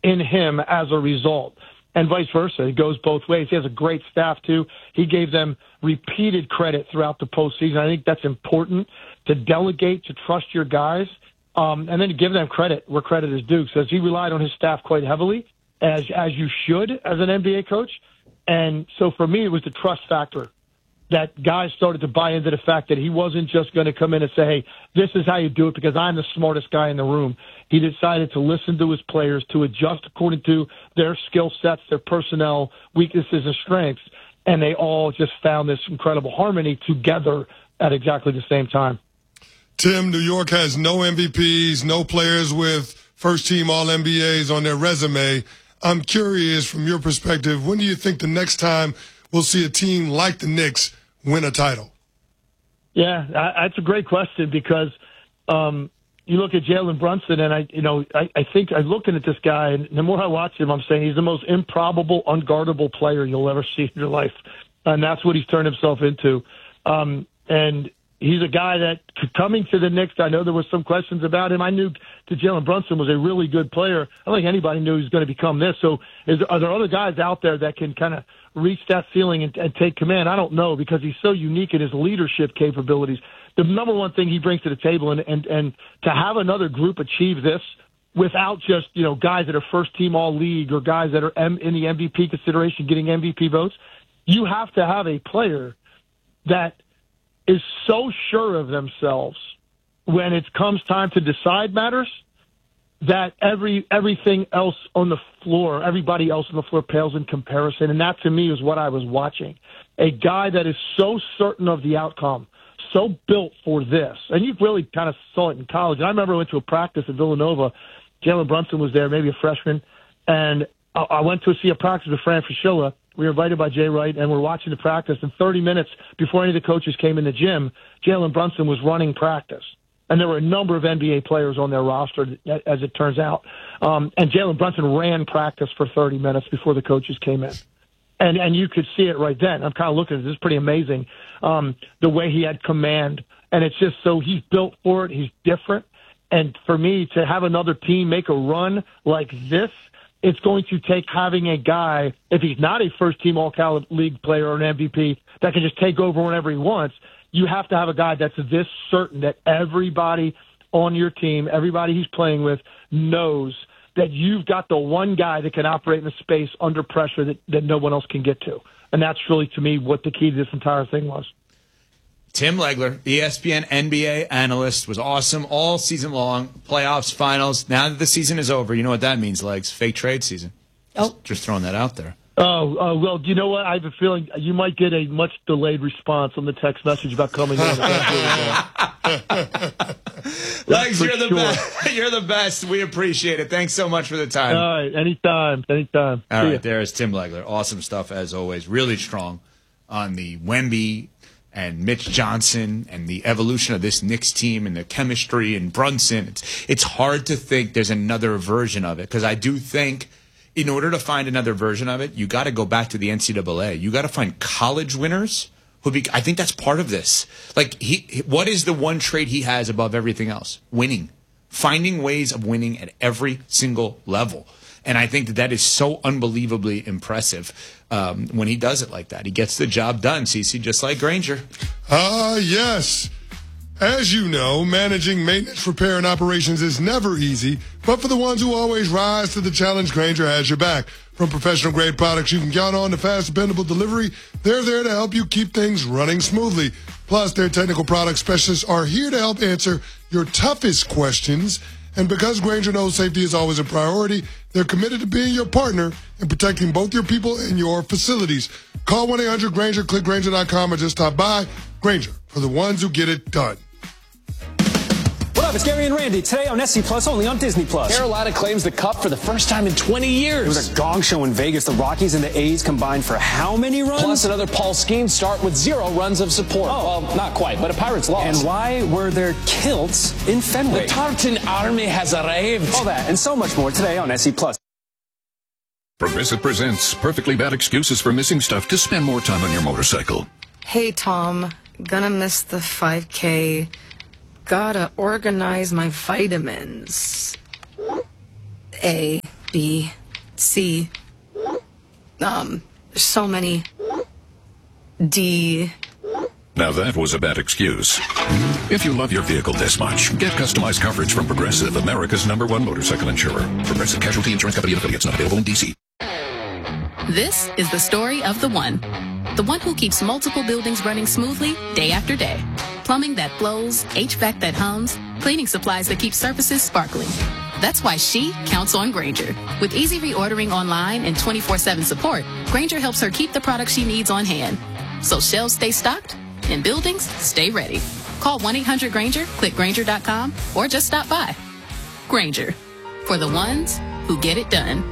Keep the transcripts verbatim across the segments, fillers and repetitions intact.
in him as a result. And vice versa. It goes both ways. He has a great staff, too. He gave them repeated credit throughout the postseason. I think that's important, to delegate, to trust your guys, um, and then to give them credit where credit is due. So he relied on his staff quite heavily, as as you should as an N B A coach. And so for me, it was the trust factor, that guys started to buy into the fact that he wasn't just going to come in and say, hey, this is how you do it because I'm the smartest guy in the room. He decided to listen to his players, to adjust according to their skill sets, their personnel, weaknesses, and strengths, and they all just found this incredible harmony together at exactly the same time. Tim, New York has no M V Ps, no players with first-team All N B As on their resume. I'm curious, from your perspective, when do you think the next time we'll see a team like the Knicks win a title? Yeah, that's a great question because um, you look at Jalen Brunson, and I, you know, I, I think I'm looking at this guy, and the more I watch him, I'm saying he's the most improbable, unguardable player you'll ever see in your life, and that's what he's turned himself into. Um, and he's a guy that, coming to the Knicks, I know there were some questions about him. I knew that Jalen Brunson was a really good player. I don't think anybody knew he was going to become this. So is, are there other guys out there that can kind of reach that ceiling and, and take command? I don't know, because he's so unique in his leadership capabilities. The number one thing he brings to the table, and, and, and to have another group achieve this without just, you know, guys that are first-team all-league or guys that are M- in the M V P consideration getting M V P votes, you have to have a player that is so sure of themselves when it comes time to decide matters that every everything else on the floor, everybody else on the floor pales in comparison. And that, to me, is what I was watching. A guy that is so certain of the outcome, so built for this. And you really kind of saw it in college. And I remember I went to a practice at Villanova. Jalen Brunson was there, maybe a freshman. And I went to see a practice with Fran Fraschilla. We were invited by Jay Wright, and we're watching the practice. And thirty minutes before any of the coaches came in the gym, Jalen Brunson was running practice. And there were a number of N B A players on their roster, as it turns out. Um, and Jalen Brunson ran practice for thirty minutes before the coaches came in. And and you could see it right then. I'm kind of looking at this. It's pretty amazing, um, the way he had command. And it's just so he's built for it. He's different. And for me, to have another team make a run like this, it's going to take having a guy, if he's not a first-team All-Cal League player or an M V P, that can just take over whenever he wants. You have to have a guy that's this certain that everybody on your team, everybody he's playing with, knows that you've got the one guy that can operate in a space under pressure that, that no one else can get to. And that's really, to me, what the key to this entire thing was. Tim Legler, E S P N N B A analyst, was awesome all season long. Playoffs, finals. Now that the season is over, you know what that means, Legs. Fake trade season. Oh. Just, just throwing that out there. Oh, uh, well, do you know what? I have a feeling you might get a much delayed response on the text message about coming in. Legs, you're the sure. best. You're the best. We appreciate it. Thanks so much for the time. All right, anytime, anytime. All See right, ya. there is Tim Legler. Awesome stuff as always. Really strong on the Wemby and Mitch Johnson and the evolution of this Knicks team and the chemistry and Brunson. It's it's hard to think there's another version of it, because I do think in order to find another version of it, you got to go back to the N C double A. You got to find college winners who be. I think that's part of this. Like, he, what is the one trait he has above everything else? Winning, finding ways of winning at every single level. And I think that that is so unbelievably impressive um, when he does it like that. He gets the job done, Cece, just like Granger. Ah, uh, yes. As you know, managing maintenance, repair, and operations is never easy, but for the ones who always rise to the challenge, Granger has your back. From professional-grade products you can count on to fast, dependable delivery, they're there to help you keep things running smoothly. Plus, their technical product specialists are here to help answer your toughest questions. And because Granger knows safety is always a priority, they're committed to being your partner in protecting both your people and your facilities. Call one eight hundred Granger, click Granger dot com, or just stop by. Granger, for the ones who get it done. What up, it's Gary and Randy. Today on S C Plus, only on Disney Plus. Carolina claims the Cup for the first time in twenty years. It was a gong show in Vegas. The Rockies and the A's combined for how many runs? Plus another Paul Skeens start with zero runs of support. Oh. Well, not quite, but a Pirates lost. And why were there kilts in Fenway? The Tartan Army has arrived. All that and so much more today on S C Plus. Progressive presents perfectly bad excuses for missing stuff to spend more time on your motorcycle. Hey, Tom. Gonna miss the five K. Gotta organize my vitamins. A. B, C. Um, there's so many. D. Now that was a bad excuse. If you love your vehicle this much, get customized coverage from Progressive, America's number one motorcycle insurer. Progressive Casualty Insurance Company and affiliates, not available in D C. This is the story of the one. The one who keeps multiple buildings running smoothly day after day. Plumbing that flows, H V A C that hums, cleaning supplies that keep surfaces sparkling. That's why she counts on Grainger. With easy reordering online and twenty-four seven support, Grainger helps her keep the products she needs on hand. So shelves stay stocked and buildings stay ready. Call one eight hundred Grainger, click Grainger dot com, or just stop by. Grainger, for the ones who get it done.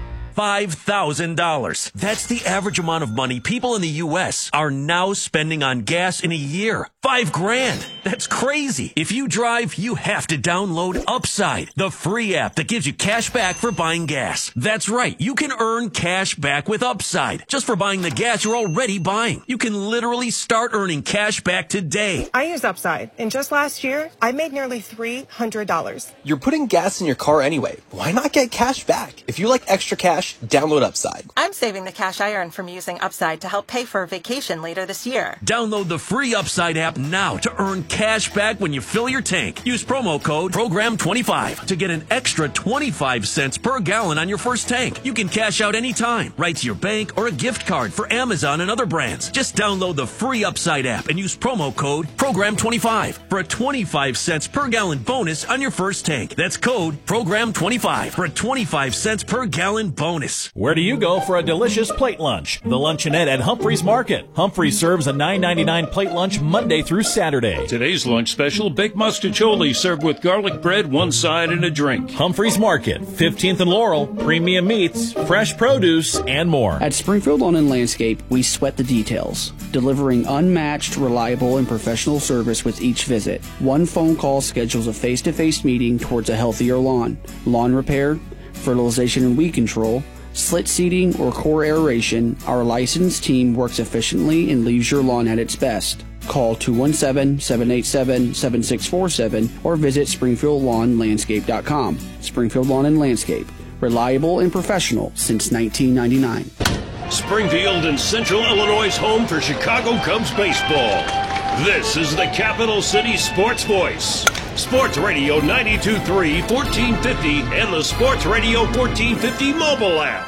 five thousand dollars. That's the average amount of money people in the U S are now spending on gas in a year. Five grand. That's crazy. If you drive, you have to download Upside, the free app that gives you cash back for buying gas. That's right. You can earn cash back with Upside just for buying the gas you're already buying. You can literally start earning cash back today. I use Upside, and just last year, I made nearly three hundred dollars. You're putting gas in your car anyway. Why not get cash back? If you like extra cash, download Upside. I'm saving the cash I earn from using Upside to help pay for a vacation later this year. Download the free Upside app now to earn cash back when you fill your tank. Use promo code program twenty-five to get an extra twenty-five cents per gallon on your first tank. You can cash out anytime, right to your bank or a gift card for Amazon and other brands. Just download the free Upside app and use promo code program twenty-five for a twenty-five cents per gallon bonus on your first tank. That's code program twenty-five for a twenty-five cents per gallon bonus. Where do you go for a delicious plate lunch? The Luncheonette at Humphreys Market. Humphreys serves a nine ninety-nine plate lunch Monday through Saturday. Today's lunch special, baked muscatoli served with garlic bread, one side, and a drink. Humphreys Market, fifteenth and Laurel, premium meats, fresh produce, and more. At Springfield Lawn and Landscape, we sweat the details, delivering unmatched, reliable, and professional service with each visit. One phone call schedules a face-to-face meeting towards a healthier lawn. Lawn repair, fertilization and weed control, slit seeding, or core aeration, our licensed team works efficiently and leaves your lawn at its best. Call two one seven, seven eight seven, seven six four seven or visit springfield lawn landscape dot com. Springfield Lawn and Landscape, reliable and professional since nineteen ninety-nine. Springfield and Central Illinois' home for Chicago Cubs baseball. This is the Capital City Sports Voice. Sports Radio ninety-two point three, fourteen fifty, and the Sports Radio fourteen fifty mobile app.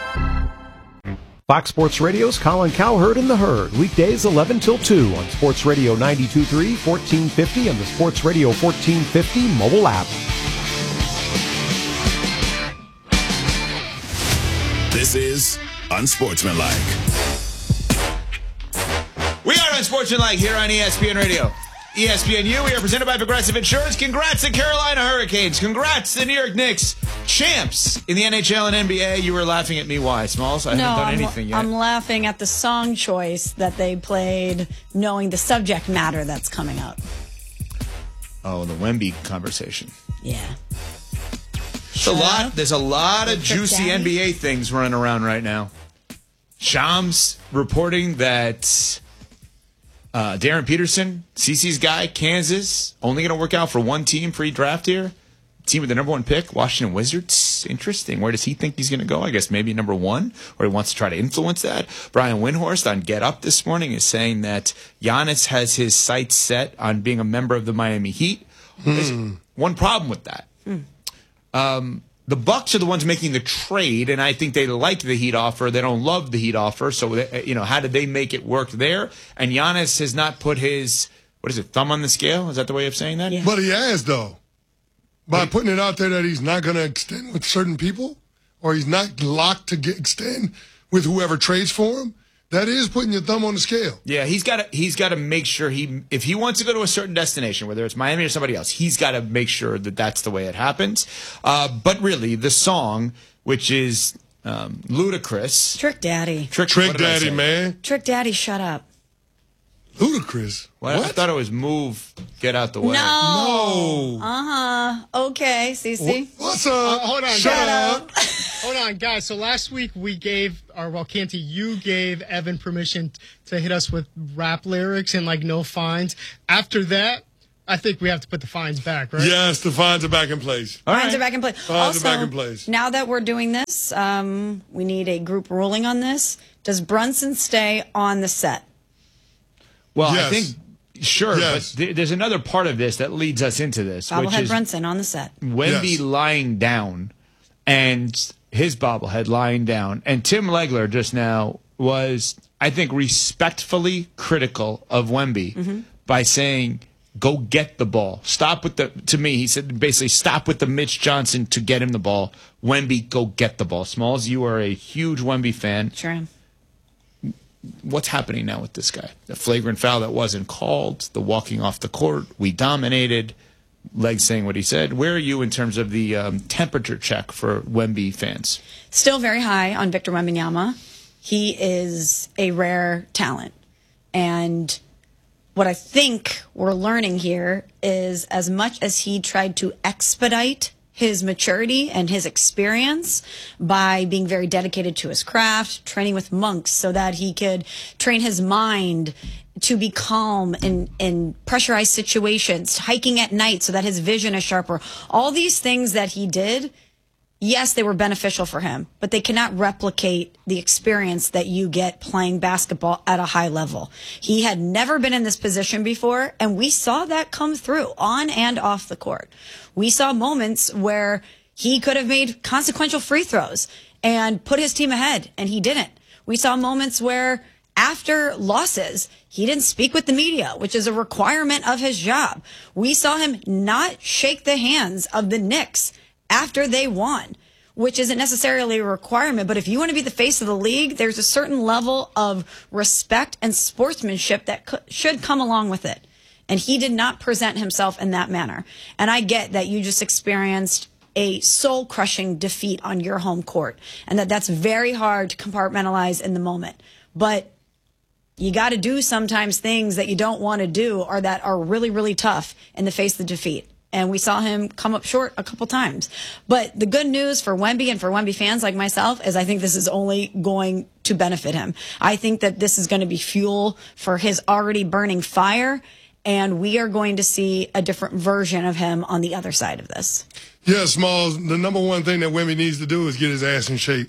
Fox Sports Radio's Colin Cowherd and the Herd, weekdays eleven till two on Sports Radio ninety-two point three, fourteen fifty, and the Sports Radio fourteen fifty mobile app. This is Unsportsmanlike. We are Unsportsmanlike here on E S P N Radio. E S P N U, we are presented by Progressive Insurance. Congrats to Carolina Hurricanes. Congrats to the New York Knicks, champs in the N H L and N B A. You were laughing at me. Why, Smalls? I no, haven't done I'm, anything yet. I'm laughing at the song choice that they played, knowing the subject matter that's coming up. Oh, the Wemby conversation. Yeah. There's a lot, there's a lot of juicy N B A things running around right now. Shams reporting that uh, Darren Peterson, C C's guy, Kansas, only going to work out for one team pre-draft here. Team with the number one pick, Washington Wizards. Interesting. Where does he think he's going to go? I guess maybe number one, or he wants to try to influence that. Brian Windhorst on Get Up this morning is saying that Giannis has his sights set on being a member of the Miami Heat. There's one problem with that. Hmm. Um, the Bucks are the ones making the trade, and I think they like the Heat offer. They don't love the Heat offer. So, they, you know, how did they make it work there? And Giannis has not put his, what is it, thumb on the scale? Is that the way of saying that? Yeah. But he has, though. By putting it out there that he's not going to extend with certain people, or he's not locked to get, extend with whoever trades for him, that is putting your thumb on the scale. Yeah, he's got to he's got to make sure he if he wants to go to a certain destination, whether it's Miami or somebody else, he's got to make sure that that's the way it happens. Uh, but really, the song, which is um, Ludacris, Trick Daddy, Trick, Trick Daddy, man, Trick Daddy, shut up. Ludacris. What? What? I thought it was Move, Get Out the Way. No. No. Uh-huh. Okay, Cece. What's up? Uh, hold on. Shut guys. up. Hold on, guys. So last week we gave, or well, Canty, you gave Evan permission to hit us with rap lyrics and like no fines. After that, I think we have to put the fines back, right? Yes, the fines are back in place. All fines right. are back in place. Fines also, are back in place. Now that we're doing this, um, we need a group ruling on this. Does Brunson stay on the set? Well, yes. I think, sure, yes. but th- there's another part of this that leads us into this, which Bobblehead is Brunson on the set. Wemby Yes. lying down and his bobblehead lying down. And Tim Legler just now was, I think, respectfully critical of Wemby mm-hmm. by saying, go get the ball. Stop with the, to me, he said basically, stop with the Mitch Johnson to get him the ball. Wemby, go get the ball. Smalls, you are a huge Wemby fan. Sure am. What's happening now with this guy? The flagrant foul that wasn't called, the walking off the court, we dominated, Leg saying what he said. Where are you in terms of the um, temperature check for Wemby fans? Still very high on Victor Wembanyama. He is a rare talent. And what I think we're learning here is as much as he tried to expedite his maturity and his experience by being very dedicated to his craft, training with monks so that he could train his mind to be calm in, in pressurized situations, hiking at night so that his vision is sharper. All these things that he did, yes, they were beneficial for him, but they cannot replicate the experience that you get playing basketball at a high level. He had never been in this position before, and we saw that come through on and off the court. We saw moments where he could have made consequential free throws and put his team ahead, and he didn't. We saw moments where after losses, he didn't speak with the media, which is a requirement of his job. We saw him not shake the hands of the Knicks after they won, which isn't necessarily a requirement. But if you want to be the face of the league, there's a certain level of respect and sportsmanship that co- should come along with it. And he did not present himself in that manner. And I get that you just experienced a soul-crushing defeat on your home court, and that that's very hard to compartmentalize in the moment. But you got to do sometimes things that you don't want to do or that are really, really tough in the face of the defeat. And we saw him come up short a couple times. But the good news for Wemby and for Wemby fans like myself is I think this is only going to benefit him. I think that this is going to be fuel for his already burning fire, and we are going to see a different version of him on the other side of this. Yeah, Smalls, the number one thing that Wemby needs to do is get his ass in shape.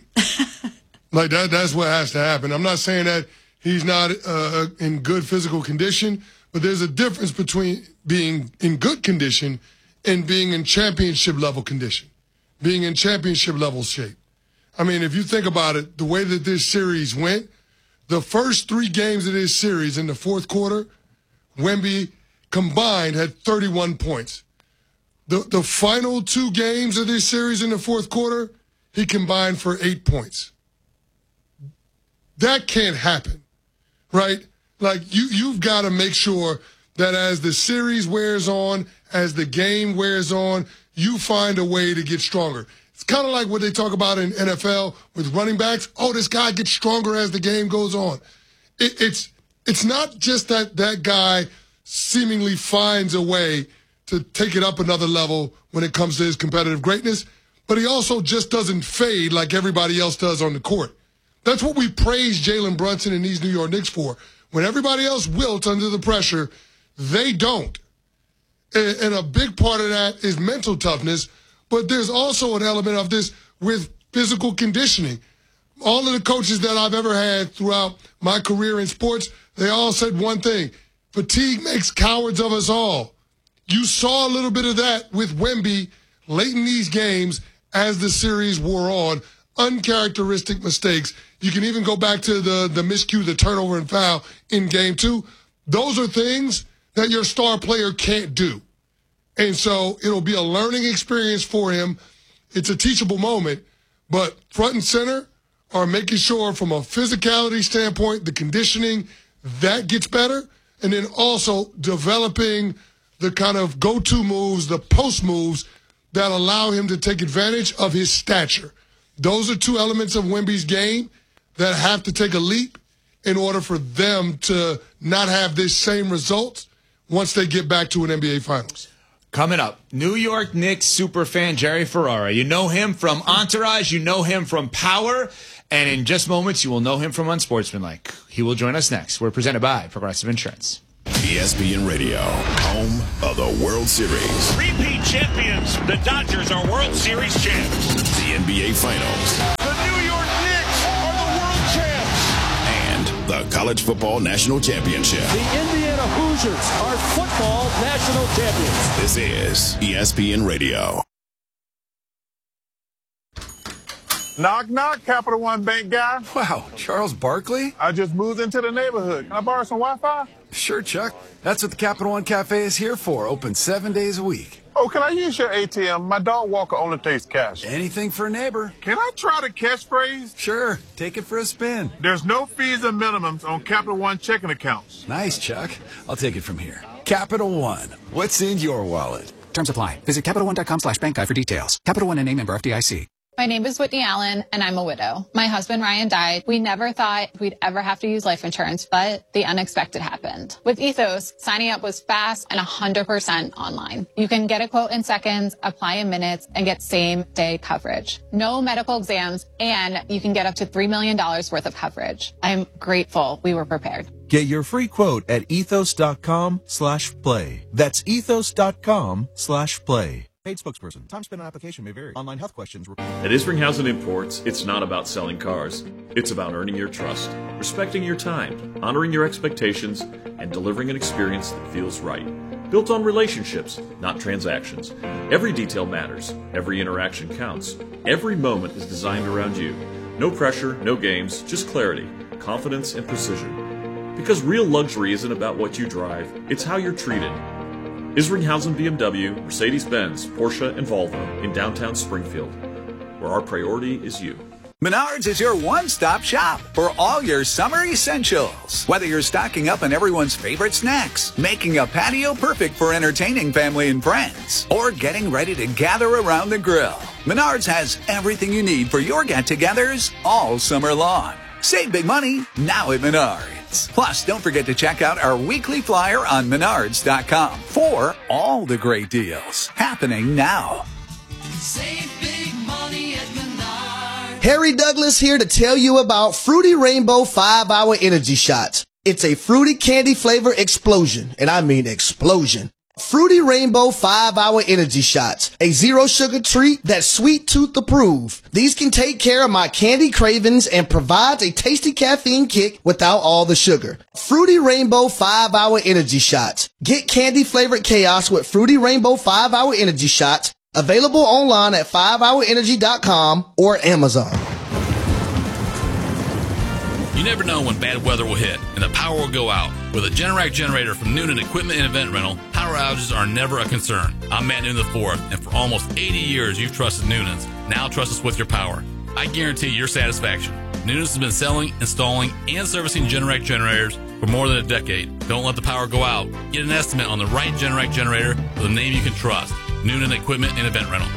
Like, that, that's what has to happen. I'm not saying that he's not uh, in good physical condition, but there's a difference between being in good condition and being in championship level condition, being in championship level shape. I mean, if you think about it, the way that this series went, the first three games of this series in the fourth quarter, Wemby combined had thirty-one points. The, the final two games of this series in the fourth quarter, he combined for eight points. That can't happen, right? Like, you, you've got to make sure that as the series wears on, as the game wears on, you find a way to get stronger. It's kind of like what they talk about in N F L with running backs. Oh, this guy gets stronger as the game goes on. It, it's it's not just that that guy seemingly finds a way to take it up another level when it comes to his competitive greatness, but he also just doesn't fade like everybody else does on the court. That's what we praise Jalen Brunson and these New York Knicks for. When everybody else wilts under the pressure, they don't. And, and a big part of that is mental toughness, but there's also an element of this with physical conditioning. All of the coaches that I've ever had throughout my career in sports, they all said one thing: fatigue makes cowards of us all. You saw a little bit of that with Wemby late in these games as the series wore on. Uncharacteristic mistakes. You can even go back to the, the miscue, the turnover and foul in game two. Those are things that your star player can't do. And so it'll be a learning experience for him. It's a teachable moment, but front and center are making sure from a physicality standpoint, the conditioning, that gets better. And then also developing the kind of go-to moves, the post moves that allow him to take advantage of his stature. Those are two elements of Wemby's game that have to take a leap in order for them to not have this same results once they get back to an N B A Finals. Coming up, New York Knicks superfan Jerry Ferrara. You know him from Entourage. You know him from Power. And in just moments, you will know him from Unsportsmanlike. He will join us next. We're presented by Progressive Insurance. E S P N Radio, home of the World Series. Repeat champions, the Dodgers are World Series champs. The N B A Finals. The New York Knicks are the world champs. And the College Football National Championship. The Indiana Hoosiers are football national champions. This is E S P N Radio. Knock, knock, Capital One Bank guy. Wow, Charles Barkley? I just moved into the neighborhood. Can I borrow some Wi-Fi? Sure, Chuck. That's what the Capital One Cafe is here for. Open seven days a week. Oh, can I use your A T M? My dog walker only takes cash. Anything for a neighbor. Can I try the catchphrase? Sure. Take it for a spin. There's no fees and minimums on Capital One checking accounts. Nice, Chuck. I'll take it from here. Capital One. What's in your wallet? Terms apply. Visit CapitalOne.com slash bank guide for details. Capital One N A member F D I C. My name is Whitney Allen, and I'm a widow. My husband, Ryan, died. We never thought we'd ever have to use life insurance, but the unexpected happened. With Ethos, signing up was fast and one hundred percent online. You can get a quote in seconds, apply in minutes, and get same-day coverage. No medical exams, and you can get up to three million dollars worth of coverage. I'm grateful we were prepared. Get your free quote at ethos.com slash play. That's ethos.com slash play. Paid spokesperson. Time spent on application may vary. Online health questions. At Isringhausen Imports, it's not about selling cars. It's about earning your trust, respecting your time, honoring your expectations, and delivering an experience that feels right. Built on relationships, not transactions. Every detail matters. Every interaction counts. Every moment is designed around you. No pressure, no games, just clarity, confidence, and precision. Because real luxury isn't about what you drive, it's how you're treated. Isringhausen B M W, Mercedes-Benz, Porsche, and Volvo in downtown Springfield, where our priority is you. Menards is your one-stop shop for all your summer essentials. Whether you're stocking up on everyone's favorite snacks, making a patio perfect for entertaining family and friends, or getting ready to gather around the grill, Menards has everything you need for your get-togethers all summer long. Save big money now at Menards. Plus, don't forget to check out our weekly flyer on menards dot com for all the great deals happening now. Save big money at Menards. Harry Douglas here to tell you about Fruity Rainbow five hour Energy Shots. It's a fruity candy flavor explosion, and I mean explosion. Fruity Rainbow five hour Energy Shots, a zero sugar treat that's sweet tooth approved. These can take care of my candy cravings and provides a tasty caffeine kick without all the sugar. Fruity Rainbow five hour Energy Shots. Get candy flavored chaos with Fruity Rainbow five hour Energy Shots. Available online at five hour energy dot com or Amazon. You never know when bad weather will hit and the power will go out. With a Generac generator from Noonan Equipment and Event Rental, power outages are never a concern. I'm Matt Noonan the fourth, and for almost eighty years you've trusted Noonan's. Now trust us with your power. I guarantee your satisfaction. Noonan's has been selling, installing, and servicing Generac generators for more than a decade. Don't let the power go out. Get an estimate on the right Generac generator with a name you can trust. Noonan Equipment and Event Rental.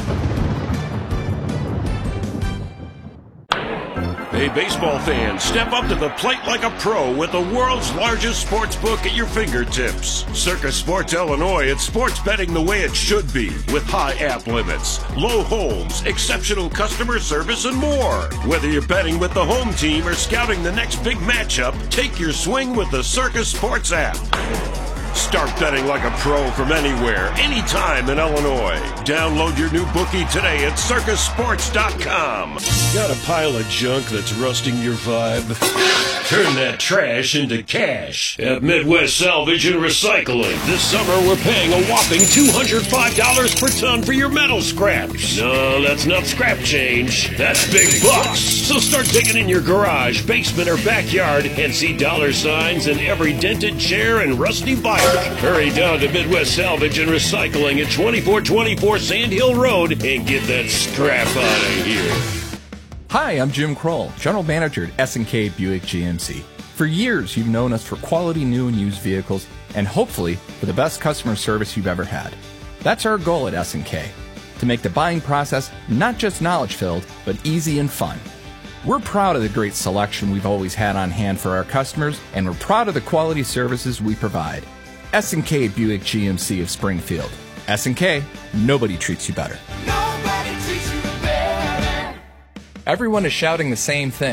Hey, baseball fans, step up to the plate like a pro with the world's largest sports book at your fingertips. Circus Sports Illinois, it's sports betting the way it should be, with high app limits, low holds, exceptional customer service, and more. Whether you're betting with the home team or scouting the next big matchup, take your swing with the Circus Sports app. Start betting like a pro from anywhere, anytime in Illinois. Download your new bookie today at circus sports dot com. Got a pile of junk that's rusting your vibe? Turn that trash into cash at Midwest Salvage and Recycling. This summer, we're paying a whopping two hundred five dollars per ton for your metal scraps. No, that's not scrap change. That's big bucks. So start digging in your garage, basement, or backyard and see dollar signs in every dented chair and rusty bike. Hurry down to Midwest Salvage and Recycling at twenty-four twenty-four Sand Hill Road and get that scrap out of here. Hi, I'm Jim Kroll, General Manager at S and K Buick G M C. For years, you've known us for quality new and used vehicles and hopefully for the best customer service you've ever had. That's our goal at S and K, to make the buying process not just knowledge-filled, but easy and fun. We're proud of the great selection we've always had on hand for our customers, and we're proud of the quality services we provide. S and K Buick G M C of Springfield. S and K, nobody treats you better. Nobody treats you better. Everyone is shouting the same thing.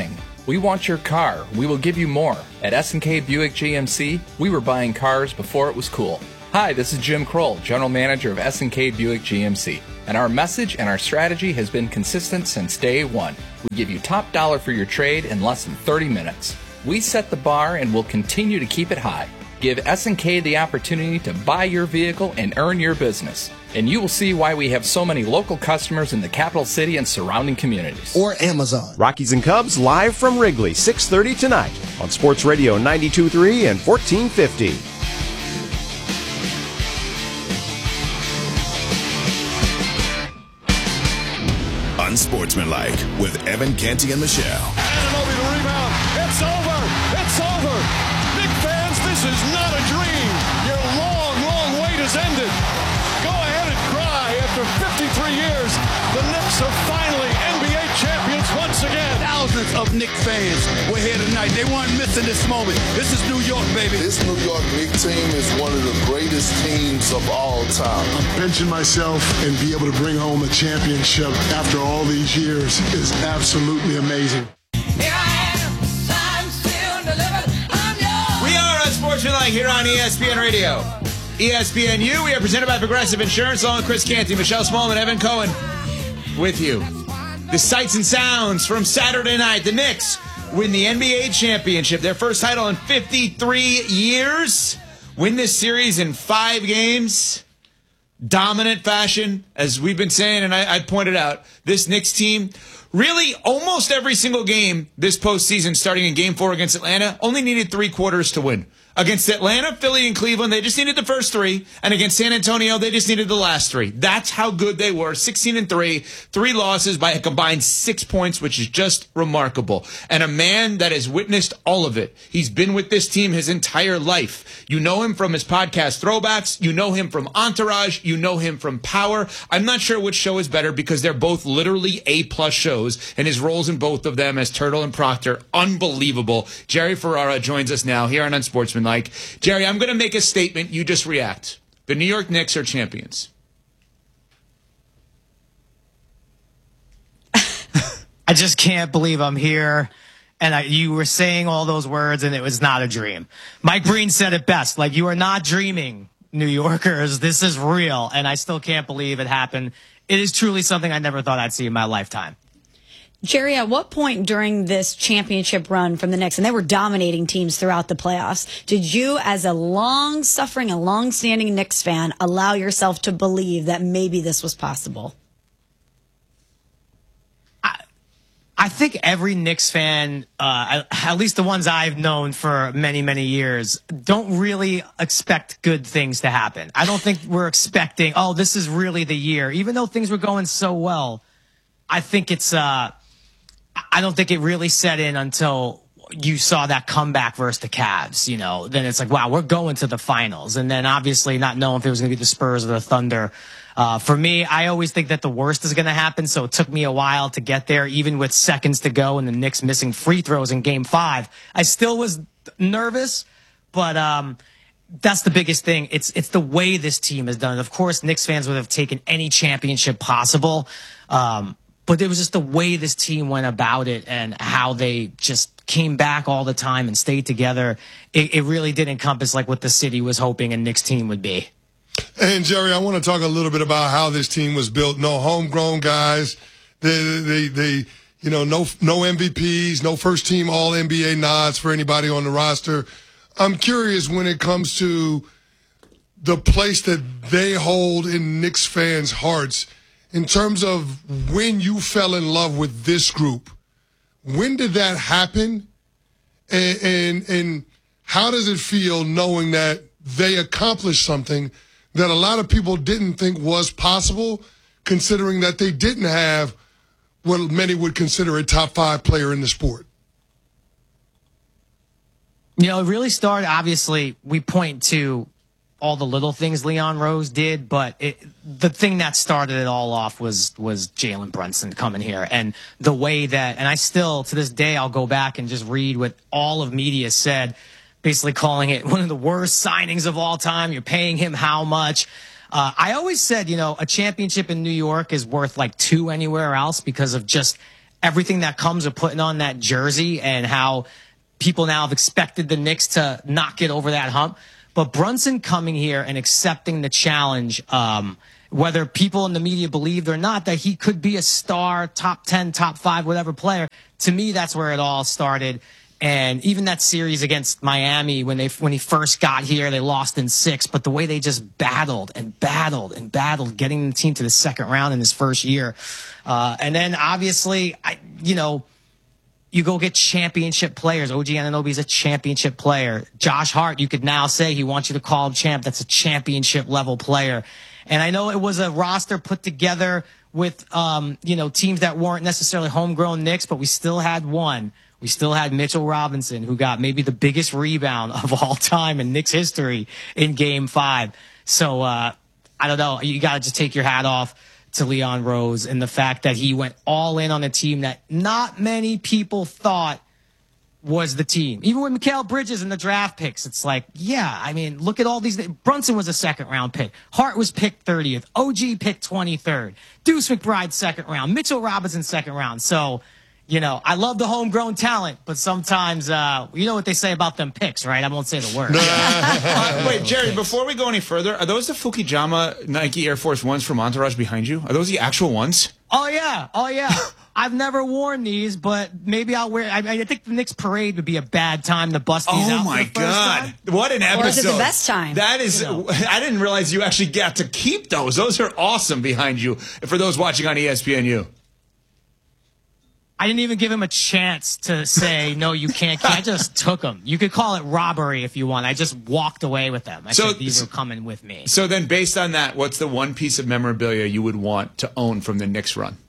We want your car. We will give you more. At S and K Buick G M C, we were buying cars before it was cool. Hi, this is Jim Kroll, General Manager of S and K Buick G M C. And our message and our strategy has been consistent since day one. We give you top dollar for your trade in less than thirty minutes. We set the bar and will continue to keep it high. Give S and K the opportunity to buy your vehicle and earn your business. And you will see why we have so many local customers in the capital city and surrounding communities. Or Amazon. Rockies and Cubs live from Wrigley, six thirty tonight on Sports Radio ninety-two point three and fourteen fifty. Unsportsmanlike with Evan Canty and Michelle. Anunoby the rebound. It's over. It's over. Knick fans, this is not a dream. Your long, long wait has ended. Go ahead and cry. After fifty-three years, the Knicks are finally N B A champions once again. Thousands of Knicks fans were here tonight. They weren't missing this moment. This is New York, baby. This New York Knicks team is one of the greatest teams of all time. Benching myself and be able to bring home a championship after all these years is absolutely amazing. We are Unsportsmanlike here on E S P N Radio. E S P N U, we are presented by Progressive Insurance, along with Chris Canty, Michelle Smallman, Evan Cohen, with you. The sights and sounds from Saturday night. The Knicks win the N B A championship, their first title in fifty-three years. Win this series in five games. Dominant fashion, as we've been saying, and I, I pointed out, this Knicks team, really almost every single game this postseason, starting in game four against Atlanta, only needed three quarters to win. Against Atlanta, Philly, and Cleveland, they just needed the first three. And against San Antonio, they just needed the last three. That's how good they were. sixteen and three, three losses by a combined six points, which is just remarkable. And a man that has witnessed all of it. He's been with this team his entire life. You know him from his podcast Throwbacks. You know him from Entourage. You know him from Power. I'm not sure which show is better because they're both literally A-plus shows. And his roles in both of them as Turtle and Proctor, unbelievable. Jerry Ferrara joins us now here on Unsportsmanlike. Like, Jerry, I'm going to make a statement. You just react. The New York Knicks are champions. I just can't believe I'm here. And I, you were saying all those words, and it was not a dream. Mike Breen said it best. Like, you are not dreaming, New Yorkers. This is real. And I still can't believe it happened. It is truly something I never thought I'd see in my lifetime. Jerry, at what point during this championship run from the Knicks, and they were dominating teams throughout the playoffs, did you, as a long-suffering, a long-standing Knicks fan, allow yourself to believe that maybe this was possible? I, I think every Knicks fan, uh, at least the ones I've known for many, many years, don't really expect good things to happen. I don't think we're expecting, oh, this is really the year. Even though things were going so well, I think it's... Uh, I don't think it really set in until you saw that comeback versus the Cavs, you know. Then it's like, wow, we're going to the finals. And then obviously not knowing if it was going to be the Spurs or the Thunder. Uh, for me, I always think that the worst is going to happen, so it took me a while to get there, even with seconds to go and the Knicks missing free throws in game five. I still was nervous, but um, that's the biggest thing. It's it's the way this team has done it. Of course, Knicks fans would have taken any championship possible, um, but it was just the way this team went about it and how they just came back all the time and stayed together. It, it really did encompass like what the city was hoping a Knicks team would be. And Jerry, I want to talk a little bit about how this team was built. No homegrown guys. They, they, they, you know, no, no M V Ps, no first team All N B A nods for anybody on the roster. I'm curious when it comes to the place that they hold in Knicks fans' hearts in terms of when you fell in love with this group. When did that happen? And, and, and how does it feel knowing that they accomplished something that a lot of people didn't think was possible, considering that they didn't have what many would consider a top five player in the sport? You know, it really started, obviously, we point to all the little things Leon Rose did, but it, the thing that started it all off was was Jalen Brunson coming here. And the way that, and I still, to this day, I'll go back and just read what all of media said, basically calling it one of the worst signings of all time. You're paying him how much? Uh, I always said, you know, a championship in New York is worth like two anywhere else because of just everything that comes with putting on that jersey and how people now have expected the Knicks to not get over that hump. But Brunson coming here and accepting the challenge, um, whether people in the media believed or not that he could be a star, top ten, top five, whatever player, to me, that's where it all started. And even that series against Miami, when they when he first got here, they lost in six. But the way they just battled and battled and battled, getting the team to the second round in his first year. Uh, and then, obviously, I, you know, you go get championship players. O G Anunoby's a championship player. Josh Hart, you could now say he wants you to call him champ. That's a championship level player. And I know it was a roster put together with, um, you know, teams that weren't necessarily homegrown Knicks, but we still had one. We still had Mitchell Robinson, who got maybe the biggest rebound of all time in Knicks history in game five. So, uh, I don't know. You got to just take your hat off to Leon Rose and the fact that he went all in on a team that not many people thought was the team. Even with Mikal Bridges and the draft picks, it's like, yeah, I mean, look at all these. Brunson was a second round pick. Hart was picked thirtieth. O G picked twenty-third. Deuce McBride second round. Mitchell Robinson second round. So, you know, I love the homegrown talent, but sometimes, uh, you know what they say about them picks, right? I won't say the word. uh, wait, Jerry, before we go any further, are those the Fukijama Nike Air Force Ones from Entourage behind you? Are those the actual ones? Oh, yeah. Oh, yeah. I've never worn these, but maybe I'll wear. I, I think the Knicks parade would be a bad time to bust these oh out. Oh my for the God! time. What an episode! Or is it the best time? That is. You know. I didn't realize you actually got to keep those. Those are awesome behind you. For those watching on E S P N U. I didn't even give him a chance to say, no, you can't. I just took them. You could call it robbery if you want. I just walked away with them. I so, said, these are coming with me. So then based on that, what's the one piece of memorabilia you would want to own from the Knicks run?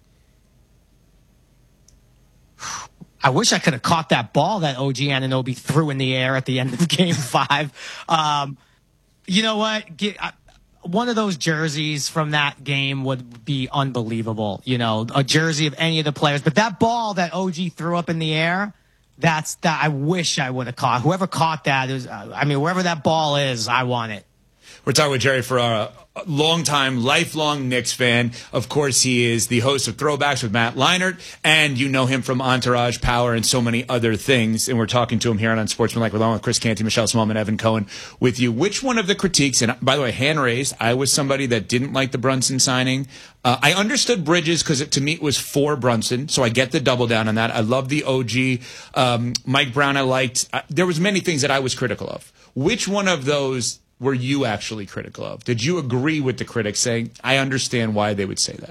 I wish I could have caught that ball that O G Anunoby threw in the air at the end of game five. Um, you know what? Get, I, one of those jerseys from that game would be unbelievable. You know, a jersey of any of the players. But that ball that O G threw up in the air, that's that. I wish I would have caught. Whoever caught that is, uh, I mean, wherever that ball is, I want it. We're talking with Jerry Ferrara, a longtime, lifelong Knicks fan. Of course, he is the host of Throwbacks with Matt Leinart, and you know him from Entourage, Power, and so many other things. And we're talking to him here on Unsportsmanlike, along with Chris Canty, Michelle Smallman, Evan Cohen, with you. Which one of the critiques, and by the way, hand raised, I was somebody that didn't like the Brunson signing. Uh, I understood Bridges because to me it was for Brunson, so I get the double down on that. I love the O G. Um, Mike Brown I liked. Uh, there was many things that I was critical of. Which one of those were you actually critical of? Did you agree with the critics saying, I understand why they would say that?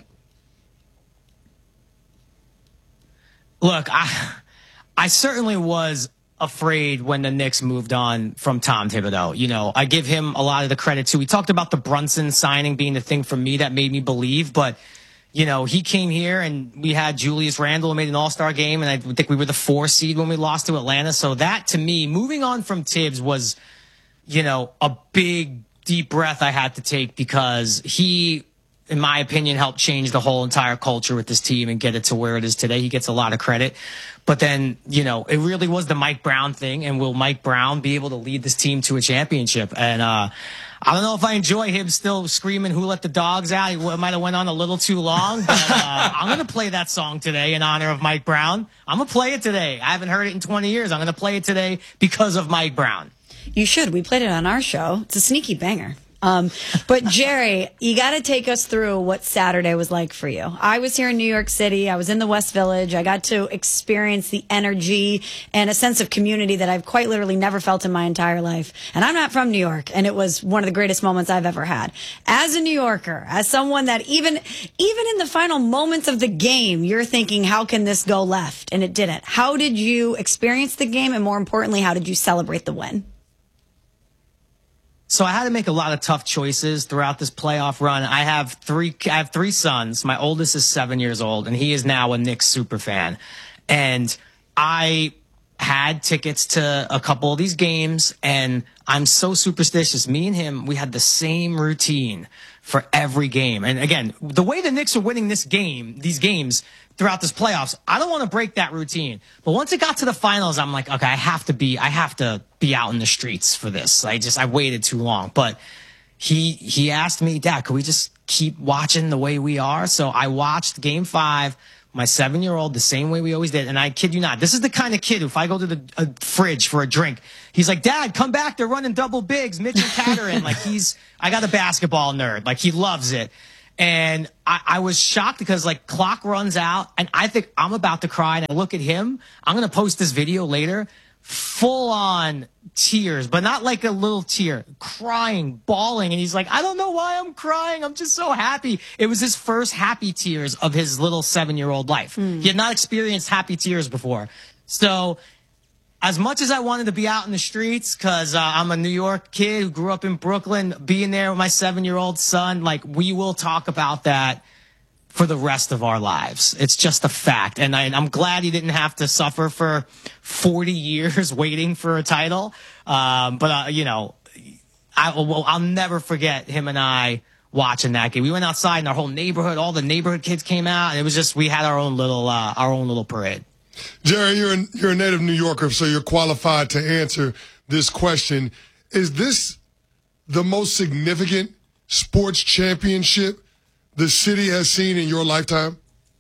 Look, I I certainly was afraid when the Knicks moved on from Tom Thibodeau. You know, I give him a lot of the credit too. We talked about the Brunson signing being the thing for me that made me believe, but you know, he came here and we had Julius Randle who made an all-star game, and I think we were the four seed when we lost to Atlanta. So that, to me, moving on from Tibbs was, you know, a big, deep breath I had to take because he, in my opinion, helped change the whole entire culture with this team and get it to where it is today. He gets a lot of credit. But then, you know, it really was the Mike Brown thing. And will Mike Brown be able to lead this team to a championship? And uh, I don't know if I enjoy him still screaming, "Who let the dogs out?" He might have went on a little too long. But uh, I'm going to play that song today in honor of Mike Brown. I'm going to play it today. I haven't heard it in twenty years. I'm going to play it today because of Mike Brown. You should. We played it on our show. It's a sneaky banger. Um, but Jerry, you got to take us through what Saturday was like for you. I was here in New York City. I was in the West Village. I got to experience the energy and a sense of community that I've quite literally never felt in my entire life. And I'm not from New York, and it was one of the greatest moments I've ever had. As a New Yorker, as someone that even, even in the final moments of the game, you're thinking, how can this go left? And it didn't. How did you experience the game? And more importantly, how did you celebrate the win? So I had to make a lot of tough choices throughout this playoff run. I have three, I have three sons. My oldest is seven years old, and he is now a Knicks super fan. And I had tickets to a couple of these games, and I'm so superstitious. Me and him, we had the same routine for every game. And again, the way the Knicks are winning this game, these games throughout this playoffs, I don't want to break that routine. But once it got to the finals, I'm like, okay, I have to be, I have to be out in the streets for this. I just, I waited too long. But he, he asked me, Dad, could we just keep watching the way we are? So I watched game five. my seven-year-old the same way we always did. And I kid you not, this is the kind of kid who, if I go to the uh, fridge for a drink, he's like, Dad, come back. They're running double bigs. Mitch and Catterin. Like he's, I got a basketball nerd. Like he loves it. And I, I was shocked because like clock runs out and I think I'm about to cry. And I look at him. I'm going to post this video later. Full on tears, but not like a little tear, crying, bawling. And he's like, I don't know why I'm crying. I'm just so happy. It was his first happy tears of his little seven-year-old life. Mm. He had not experienced happy tears before. So as much as I wanted to be out in the streets, because uh, I'm a New York kid who grew up in Brooklyn, being there with my seven-year-old son, like we will talk about that for the rest of our lives. It's just a fact. And, I, and I'm glad he didn't have to suffer for forty years waiting for a title. Um, but, uh, you know, I, well, I'll never forget him and I watching that game. We went outside and our whole neighborhood, all the neighborhood kids came out. And it was just, we had our own little, uh, our own little parade. Jerry, you're, an, you're a native New Yorker, so you're qualified to answer this question. Is this the most significant sports championship the city has seen in your lifetime?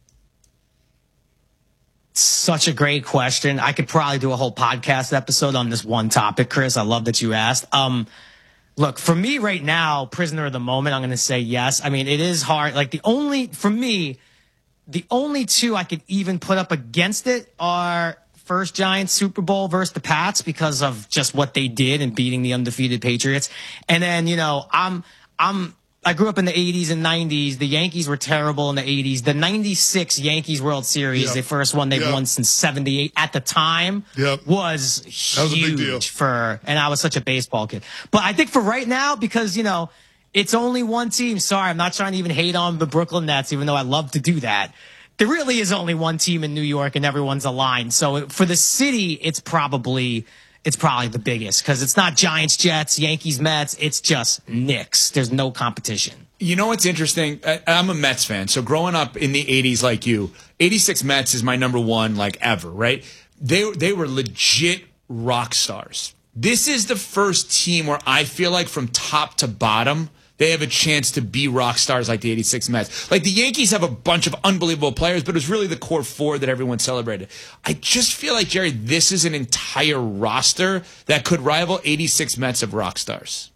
Such a great question. I could probably do a whole podcast episode on this one topic, Chris. I love that you asked. Um, look, for me right now, prisoner of the moment, I'm going to say yes. I mean, it is hard. Like the only, for me, the only two I could even put up against it are first Giants Super Bowl versus the Pats because of just what they did in beating the undefeated Patriots. And then, you know, I'm, I'm, I grew up in the eighties and nineties. The Yankees were terrible in the eighties. The ninety-six Yankees World Series, yep. the first one they've yep. won since seventy-eight at the time, yep. was huge that was a big deal. for, and I was such a baseball kid. But I think for right now, because, you know, it's only one team. Sorry, I'm not trying to even hate on the Brooklyn Nets, even though I love to do that. There really is only one team in New York and everyone's aligned. So for the city, it's probably... It's probably the biggest because it's not Giants, Jets, Yankees, Mets. It's just Knicks. There's no competition. You know what's interesting? I, I'm a Mets fan. So growing up in the eighties like you, eighty-six Mets is my number one like ever, right? They, they were legit rock stars. This is the first team where I feel like from top to bottom, they have a chance to be rock stars like the eighty-six Mets. Like the Yankees have a bunch of unbelievable players, but it was really the core four that everyone celebrated. I just feel like, Jerry, this is an entire roster that could rival eighty-six Mets of rock stars.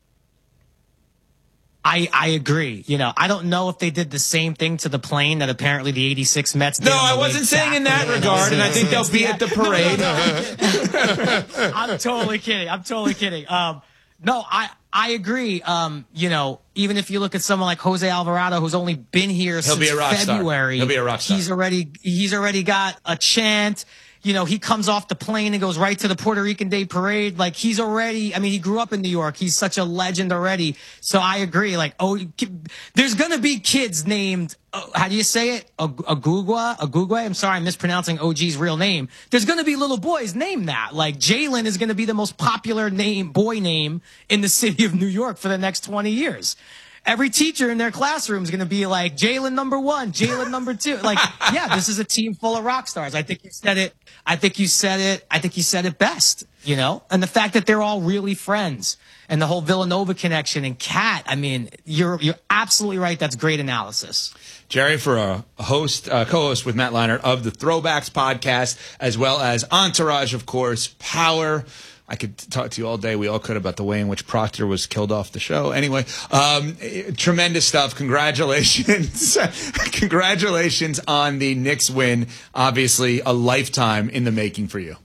I, I agree. You know, I don't know if they did the same thing to the plane that apparently the eighty-six Mets did. No, I wasn't saying in that regard, and I think they'll be at the parade. No, no, no. I'm totally kidding. I'm totally kidding. Um, no, I... I agree. Um, you know, even if you look at someone like Jose Alvarado, who's only been here He'll since be a rock February, star. He'll be a rock star. He's already he's already got a chant. You know, he comes off the plane and goes right to the Puerto Rican Day Parade. Like he's already. I mean, he grew up in New York. He's such a legend already. So I agree. Like, oh, there's gonna be kids named. Uh, how do you say it? Agugwa? Agugwe? I'm sorry, I'm mispronouncing O G's real name. There's going to be little boys named that. Like, Jalen is going to be the most popular name, boy name in the city of New York for the next twenty years. Every teacher in their classroom is going to be like, Jalen number one, Jalen number two. Like, yeah, this is a team full of rock stars. I think you said it. I think you said it. I think you said it best, you know? And the fact that they're all really friends and the whole Villanova connection and Cat, I mean, you're, you're absolutely right. That's great analysis. Jerry, for a host, uh, co-host with Matt Leinart of the Throwbacks podcast, as well as Entourage, of course, Power. I could talk to you all day. We all could about the way in which Proctor was killed off the show. Anyway, um, tremendous stuff. Congratulations. Congratulations on the Knicks win. Obviously, a lifetime in the making for you.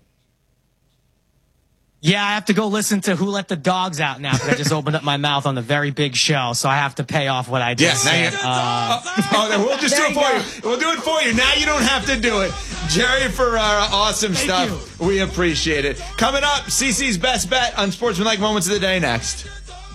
Yeah, I have to go listen to Who Let the Dogs Out now because I just opened up my mouth on the very big show, so I have to pay off what I just yeah, said. Uh, uh, oh, then we'll just do it for you. you. We'll do it for you. Now you don't have to do it. Jerry Ferrara, awesome Thank stuff. You. We appreciate it. Coming up, C C's Best Bet on Sportsmanlike Moments of the Day next.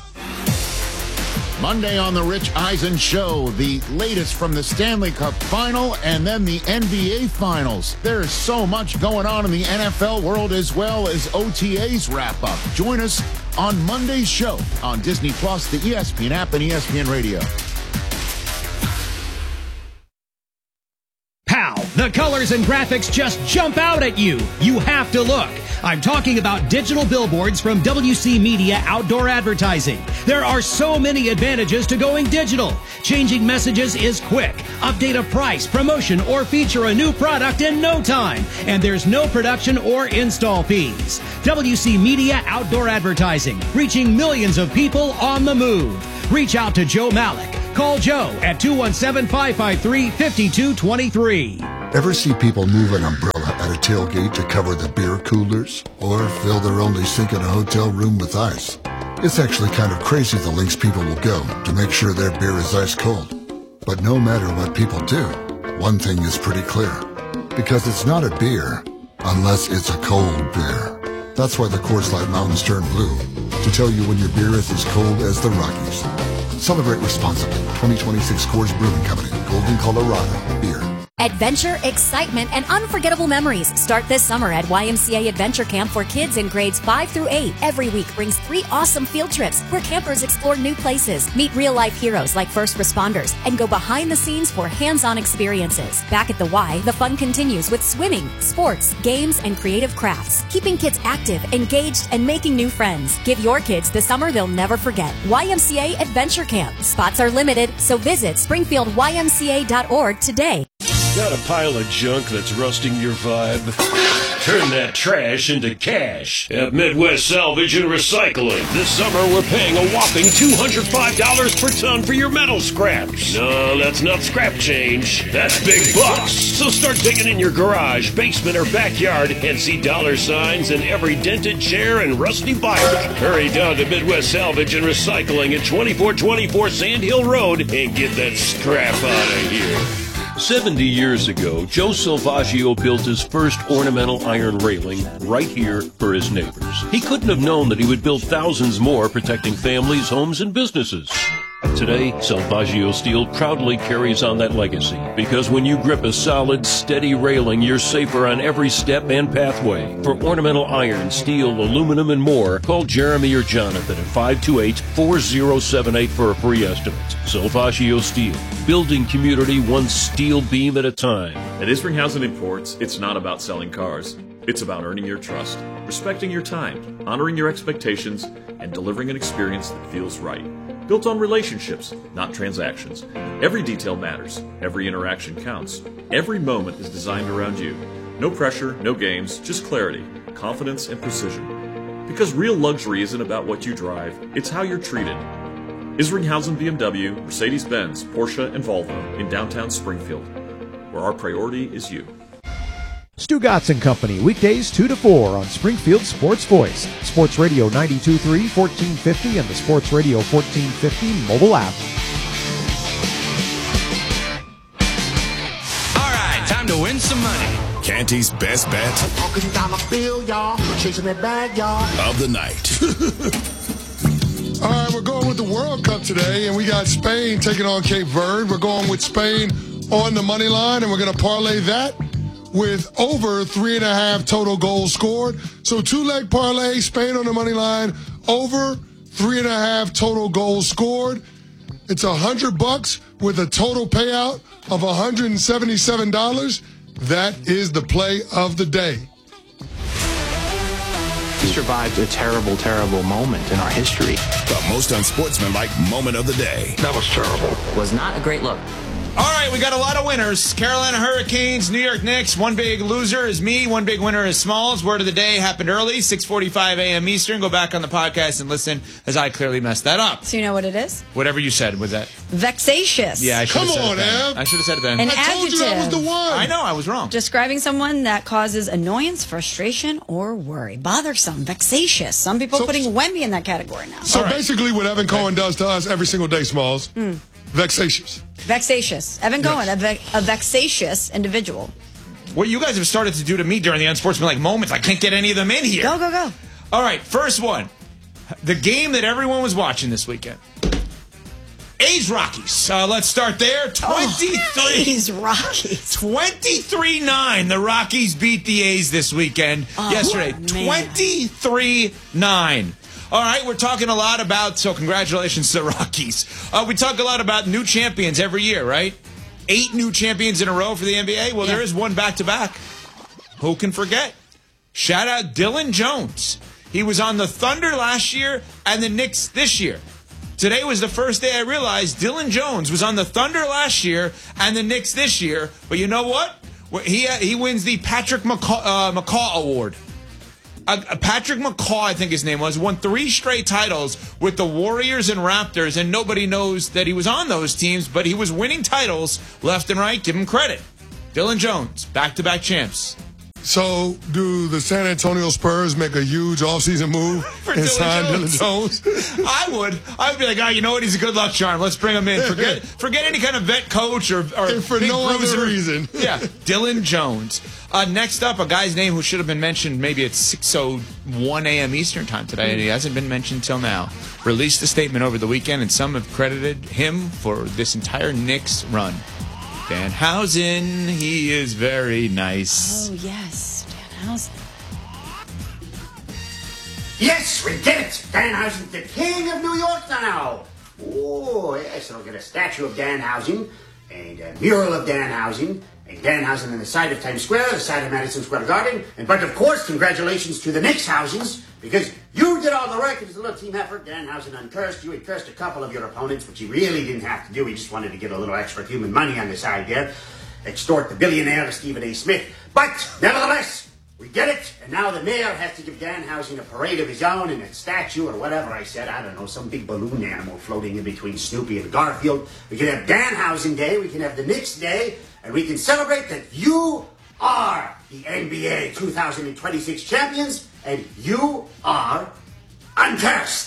Monday on the Rich Eisen Show, the latest from the Stanley Cup Final and then the N B A Finals. There's so much going on in the N F L world as well as O T As wrap up. Join us on Monday's show on Disney Plus, the E S P N app, and E S P N Radio. P A L, the color colors and graphics just jump out at you. You have to look. I'm talking about digital billboards from W C Media Outdoor Advertising. There are so many advantages to going digital. Changing messages is quick. Update a price, promotion, or feature a new product in no time. And there's no production or install fees. W C Media Outdoor Advertising, reaching millions of people on the move. Reach out to Joe Malik. Call Joe at two one seven, five five three, five two two three. Ever see people move an umbrella at a tailgate to cover the beer coolers? Or fill their only sink in a hotel room with ice? It's actually kind of crazy the lengths people will go to make sure their beer is ice cold. But no matter what people do, one thing is pretty clear. Because it's not a beer unless it's a cold beer. That's why the Coors Light Mountains turn blue, to tell you when your beer is as cold as the Rockies. Celebrate responsibly. twenty twenty-six Coors Brewing Company, Golden, Colorado. Beer. Adventure, excitement, and unforgettable memories start this summer at Y M C A Adventure Camp for kids in grades five through eight. Every week brings three awesome field trips where campers explore new places, meet real-life heroes like first responders, and go behind the scenes for hands-on experiences. Back at the Y, the fun continues with swimming, sports, games, and creative crafts, keeping kids active, engaged, and making new friends. Give your kids the summer they'll never forget. Y M C A Adventure Camp. Spots are limited, so visit springfield y m c a dot org today. Got a pile of junk that's rusting your vibe? Turn that trash into cash at Midwest Salvage and Recycling. This summer, we're paying a whopping two hundred five dollars per ton for your metal scraps. No, that's not scrap change. That's big bucks. So start digging in your garage, basement, or backyard and see dollar signs in every dented chair and rusty bike. Hurry down to Midwest Salvage and Recycling at twenty-four twenty-four Sand Hill Road and get that scrap out of here. seventy years ago, Joe Salvaggio built his first ornamental iron railing right here for his neighbors. He couldn't have known that he would build thousands more protecting families, homes, and businesses. Today, Salvaggio Steel proudly carries on that legacy because when you grip a solid, steady railing, you're safer on every step and pathway. For ornamental iron, steel, aluminum, and more, call Jeremy or Jonathan at five two eight, four zero seven eight for a free estimate. Salvaggio Steel, building community one steel beam at a time. At Isringhausen Imports, it's not about selling cars. It's about earning your trust, respecting your time, honoring your expectations, and delivering an experience that feels right. Built on relationships, not transactions. Every detail matters. Every interaction counts. Every moment is designed around you. No pressure, no games, just clarity, confidence, and precision. Because real luxury isn't about what you drive, it's how you're treated. Isringhausen B M W, Mercedes-Benz, Porsche, and Volvo in downtown Springfield, where our priority is you. Stu Gatz and Company, weekdays two to four on Springfield Sports Voice, Sports Radio ninety-two point three, fourteen fifty, and the Sports Radio fourteen fifty mobile app. All right, time to win some money. Canty's best bet Walking down the field, y'all, chasing that bag, y'all. of the night. All right, we're going with the World Cup today, and we got Spain taking on Cape Verde. We're going with Spain on the money line, and we're going to parlay that with over three and a half total goals scored. So two-leg parlay, Spain on the money line, over three and a half total goals scored. It's a hundred bucks with a total payout of one hundred seventy-seven dollars. That is the play of the day. We survived a terrible, terrible moment in our history. The most unsportsmanlike moment of the day. That was terrible. Was not a great look. All right, we got a lot of winners. Carolina Hurricanes, New York Knicks. One big loser is me. One big winner is Smalls. Word of the day happened early, six forty-five a.m. Eastern. Go back on the podcast and listen, as I clearly messed that up. So you know what it is? Whatever you said was that. Vexatious. Yeah, I should Come have said on, it then. Ev. I should have said it then. An I told adjective. you that was the one. I know, I was wrong. Describing someone that causes annoyance, frustration, or worry. Bothersome, vexatious. Some people So- are putting Wemby in that category now. So All right. basically what Evan Cohen does to us every single day, Smalls, Mm. vexatious. Vexatious. Evan Cohen, a, ve- a vexatious individual. What you guys have started to do to me during the unsportsmanlike moments, I can't get any of them in here. Go, go, go. All right, first one. The game that everyone was watching this weekend. A's Rockies. Uh, let's start there. twenty-three. Oh, A's Rockies. twenty-three nine. The Rockies beat the A's this weekend. Oh, yesterday. man. twenty-three nine. All right, we're talking a lot about, so congratulations to the Rockies. Uh, we talk a lot about new champions every year, right? eight new champions in a row for the N B A? Well, Yeah. there is one back-to-back. Who can forget? Shout out Dylan Jones. He was on the Thunder last year and the Knicks this year. Today was the first day I realized Dylan Jones was on the Thunder last year and the Knicks this year. But you know what? He he wins the Patrick McCaw, uh, McCaw Award. Uh, Patrick McCaw, I think his name was, won three straight titles with the Warriors and Raptors, and nobody knows that he was on those teams, but he was winning titles left and right. Give him credit. Dylan Jones, back-to-back champs. So, do the San Antonio Spurs make a huge offseason move For and Dylan sign Jones. Dylan Jones? I would. I would be like, oh, you know what? He's a good luck charm. Let's bring him in. Forget forget any kind of vet coach or, or And for big no other bruiser. reason. Yeah, Dylan Jones. Uh, next up, a guy's name who should have been mentioned maybe at six oh one a.m. Eastern time today, and he hasn't been mentioned till now. Released a statement over the weekend, and some have credited him for this entire Knicks run. Danhausen, he is very nice. Oh, yes. Danhausen. Yes, we get it. Danhausen's the king of New York now. Oh, yes, I'll get a statue of Danhausen and a mural of Danhausen and Danhausen on the side of Times Square, the side of Madison Square Garden. And but of course, congratulations to the Knickshausens because you did all the work. It was a little team effort. Danhausen uncursed you. He cursed a couple of your opponents, which he really didn't have to do. He just wanted to get a little extra human money on the side there, extort the billionaire Stephen A. Smith. But nevertheless, we get it, and now the mayor has to give Danhausen a parade of his own and a statue or whatever I said. I don't know, some big balloon animal floating in between Snoopy and Garfield. We can have Danhausen Day, we can have the Knicks Day, and we can celebrate that you are the N B A two thousand twenty-six champions, and you are uncursed.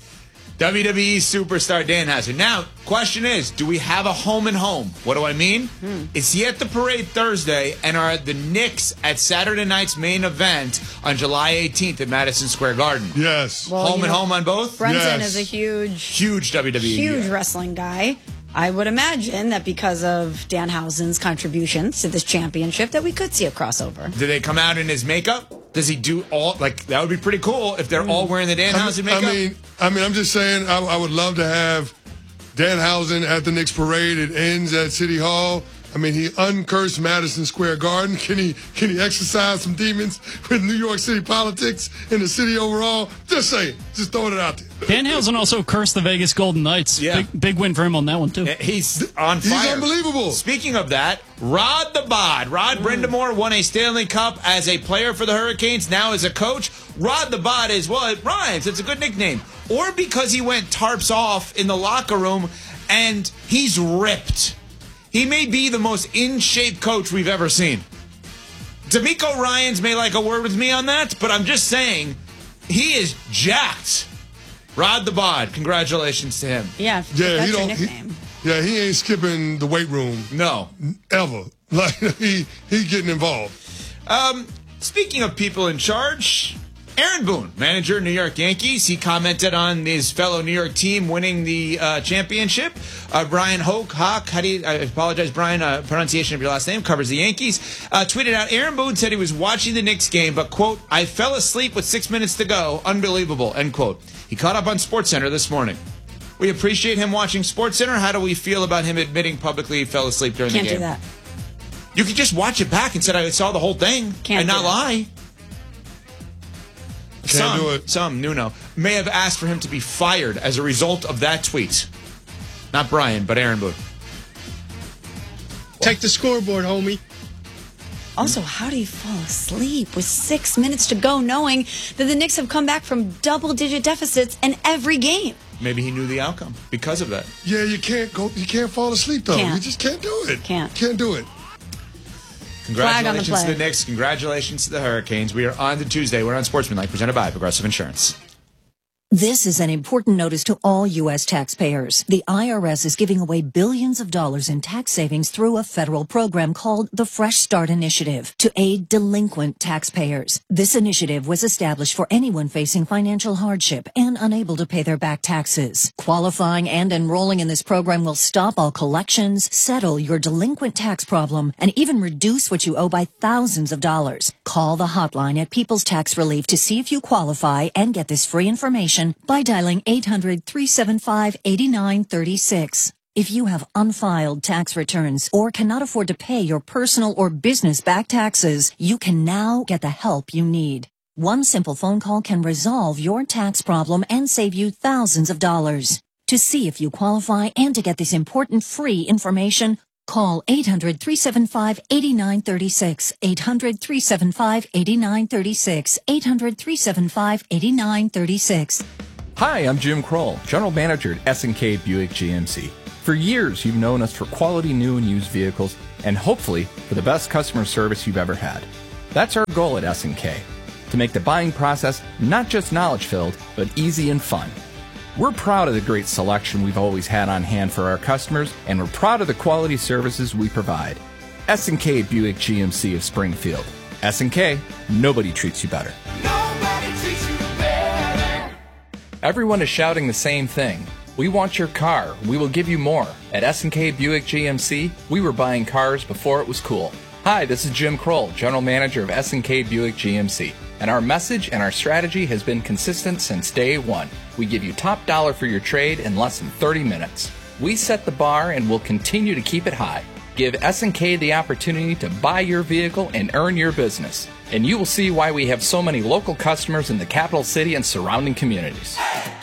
W W E superstar Danhausen. Now, question is, do we have a home and home? What do I mean? Hmm. Is he at the parade Thursday, and are the Knicks at Saturday night's main event on July eighteenth at Madison Square Garden? Yes. Well, home you and know, home on both? Brunson Yes. is a huge, Huge W W E. huge guy. wrestling guy. I would imagine that because of Danhausen's contributions to this championship, that we could see a crossover. Do they come out in his makeup? Does he do all, like, that would be pretty cool if they're all wearing the Danhausen I makeup? mean, I mean, I'm just saying, I, I would love to have Danhausen at the Knicks parade. It ends at City Hall. I mean, he uncursed Madison Square Garden. Can he can he exercise some demons with New York City politics and the city overall? Just saying. Just throwing it out there. Danhausen also cursed the Vegas Golden Knights. Yeah. Big, big win for him on that one, too. He's on fire. He's unbelievable. Speaking of that, Rod the Bod. Rod Brindamore won a Stanley Cup as a player for the Hurricanes, now as a coach. Rod the Bod is, well, it rhymes. It's a good nickname. Or because he went tarps off in the locker room and he's ripped. He may be the most in-shape coach we've ever seen. D'Amico Ryans may like a word with me on that, but I'm just saying, he is jacked. Rod the Bod, congratulations to him. Yeah, Yeah, that's he your don't. He, nickname. yeah, he ain't skipping the weight room No. ever. Like he he getting involved. Um, speaking of people in charge, Aaron Boone, manager of New York Yankees, he commented on his fellow New York team winning the uh, championship. Uh, Brian Hoke, Hawk, how do you, I apologize, Brian, uh, pronunciation of your last name, covers the Yankees, uh, tweeted out, Aaron Boone said he was watching the Knicks game, but, quote, I fell asleep with six minutes to go. Unbelievable, end quote. He caught up on SportsCenter this morning. We appreciate him watching SportsCenter. How do we feel about him admitting publicly he fell asleep during Can't the game? do that. You could just watch it back and said I saw the whole thing Can't and do not that. lie. Can't some, do it. Some, Nuno, may have asked for him to be fired as a result of that tweet. Not Brian, but Aaron Boone. Take the scoreboard, homie. Also, how do you fall asleep with six minutes to go knowing that the Knicks have come back from double-digit deficits in every game? Maybe he knew the outcome because of that. Yeah, you can't go. You can't fall asleep though. Can't. You just can't do it. Can't. Can't do it. Congratulations Flag on to the the Knicks. Congratulations to the Hurricanes. We are on to Tuesday. We're on Sportsmanlike, presented by Progressive Insurance. This is an important notice to all U S taxpayers. The I R S is giving away billions of dollars in tax savings through a federal program called the Fresh Start Initiative to aid delinquent taxpayers. This initiative was established for anyone facing financial hardship and unable to pay their back taxes. Qualifying and enrolling in this program will stop all collections, settle your delinquent tax problem, and even reduce what you owe by thousands of dollars. Call the hotline at People's Tax Relief to see if you qualify and get this free information by dialing eight hundred, three seven five, eight nine three six. If you have unfiled tax returns or cannot afford to pay your personal or business back taxes, you can now get the help you need. One simple phone call can resolve your tax problem and save you thousands of dollars. To see if you qualify and to get this important free information, call eight hundred, three seven five, eight nine three six, eight hundred, three seven five, eight nine three six, eight hundred, three seven five, eight nine three six. Hi, I'm Jim Kroll, General Manager at S and K Buick G M C. For years, you've known us for quality new and used vehicles, and hopefully for the best customer service you've ever had. That's our goal at S and K, to make the buying process not just knowledge-filled, but easy and fun. We're proud of the great selection we've always had on hand for our customers, and we're proud of the quality services we provide. S and K Buick G M C of Springfield. S and K, nobody treats you better. Nobody treats you better. Everyone is shouting the same thing. We want your car. We will give you more. At S and K Buick G M C, we were buying cars before it was cool. Hi, this is Jim Kroll, General Manager of S and K Buick G M C. And our message and our strategy has been consistent since day one. We give you top dollar for your trade in less than thirty minutes. We set the bar and will continue to keep it high. Give S and K the opportunity to buy your vehicle and earn your business. And you will see why we have so many local customers in the capital city and surrounding communities.